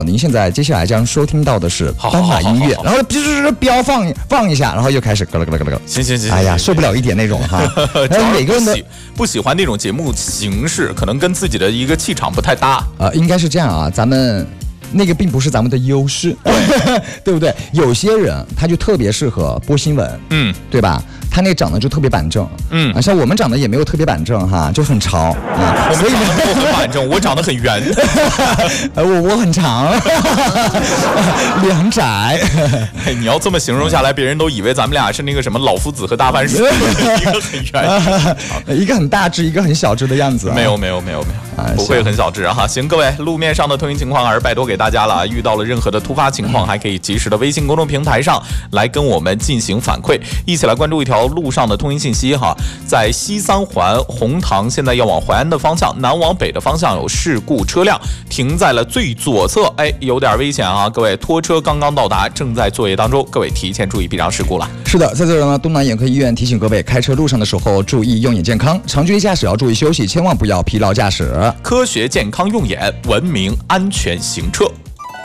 您现在接下来将收听到的是斑马音乐，然后标放一下，然后又开始咯咯咯咯咯。 行， 哎呀，受不了一点那种哈。然后每个人的不喜欢那种节目形式，可能跟自己的一个气场不太搭。 应该是这样啊，咱们那个并不是咱们的优势，对不对？有些人他就特别适合播新闻，对吧？他那个长得就特别板正，像我们长得也没有特别板正哈，就很潮， 我们长得不很板正，我长得很圆， 我很长，脸很窄。 你要这么形容下来，别人都以为咱们俩是那个什么老夫子和大番薯，一个很圆， 一个很大只，一个很小只的样子。 没有，不会很小只哈。行，各位，路面上的通行情况还是拜托给大家了，遇到了任何的突发情况，还可以及时的微信公众平台上来跟我们进行反馈，一起来关注一条路上的通行信息哈。在西三环红塘，现在要往淮安的方向，南往北的方向有事故车辆停在了最左侧，有点危险啊！各位，拖车刚刚到达，正在作业当中，各位提前注意避让事故了。 是的，在这儿呢，东南眼科医院提醒各位，开车路上的时候注意用眼健康，长距离驾驶要注意休息，千万不要疲劳驾驶。 科学健康用眼，文明安全行车。